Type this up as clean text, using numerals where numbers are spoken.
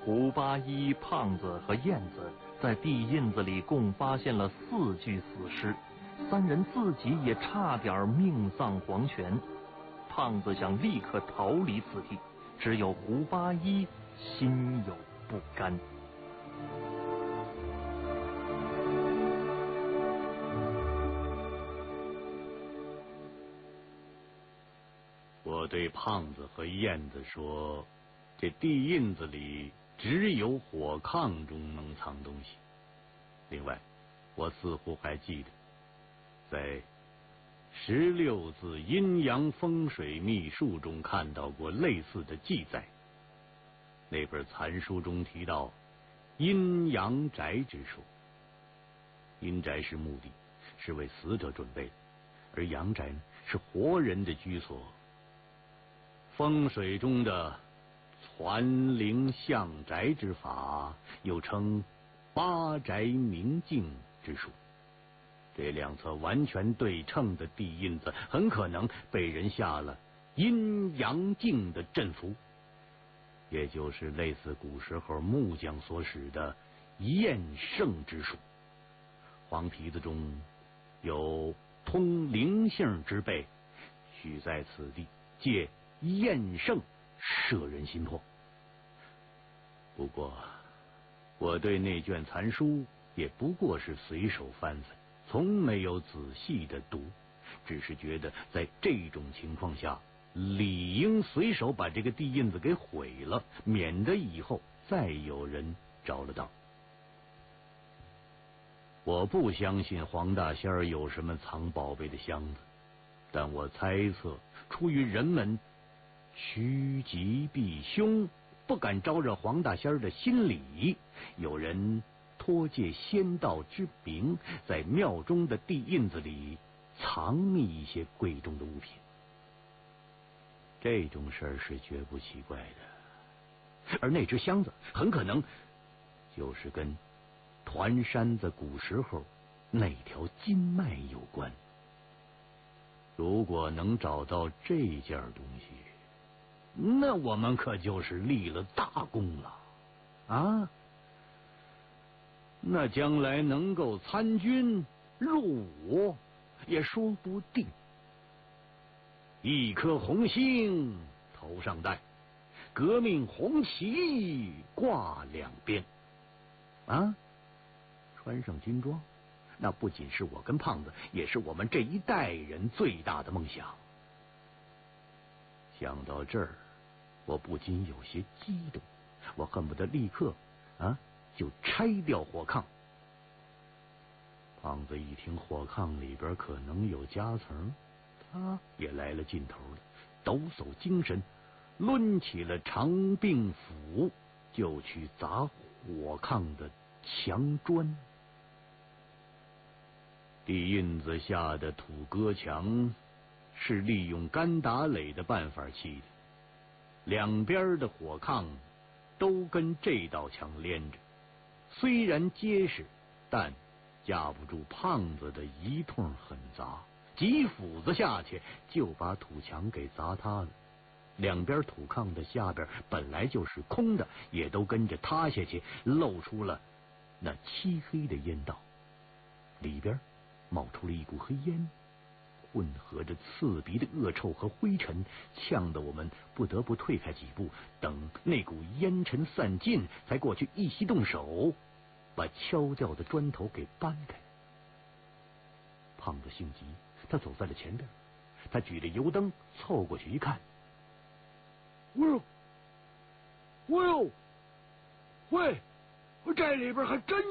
胡八一、胖子和燕子在地印子里共发现了4具死尸，3人自己也差点命丧黄泉。胖子想立刻逃离此地，只有胡八一心有不甘。 我对胖子和燕子说，这地印子里只有火炕中能藏东西。另外，我似乎还记得，在16字阴阳风水秘术中看到过类似的记载。那本残书中提到阴阳宅之说，阴宅是墓地，是为死者准备的，而阳宅呢是活人的居所。风水中的传灵象宅之法，又称八宅明镜之术。这2侧完全对称的地印子，很可能被人下了阴阳镜的阵符，也就是类似古时候木匠所使的验圣之术。黄皮子中有通灵性之辈，许在此地借验圣摄人心魄。不过我对那卷残书也不过是随手翻翻，从没有仔细的读，只是觉得在这种情况下，理应随手把这个地印子给毁了，免得以后再有人着了当。我不相信黄大仙儿有什么藏宝贝的箱子，但我猜测，出于人们趋吉避凶，不敢招惹黄大仙儿的心理，有人托借仙道之名，在庙中的地印子里藏匿一些贵重的物品。这种事儿是绝不奇怪的，而那只箱子很可能就是跟团山子古时候那条金脉有关。如果能找到这件东西，那我们可就是立了大功了啊！那将来能够参军入伍也说不定。一颗红星头上戴，革命红旗挂2边啊！穿上军装，那不仅是我跟胖子，也是我们这一代人最大的梦想。想到这儿，我不禁有些激动，我恨不得立刻就拆掉火炕。胖子一听火炕里边可能有夹层，他也来了劲头了，抖擞精神，抡起了长柄斧就去砸火炕的墙砖。地印子下的土戈墙是利用干打垒的办法砌的，两边的火炕都跟这道墙连着，虽然结实，但架不住胖子的一通狠砸，几斧子下去就把土墙给砸塌了。两边土炕的下边本来就是空的，也都跟着塌下去，露出了那漆黑的烟道，里边冒出了一股黑烟，混合着刺鼻的恶臭和灰尘，呛得我们不得不退开几步，等那股烟尘散尽，才过去一起动手把敲掉的砖头给搬开。胖子性急，他走在了前边，他举着油灯凑过去一看，喂，这里边还真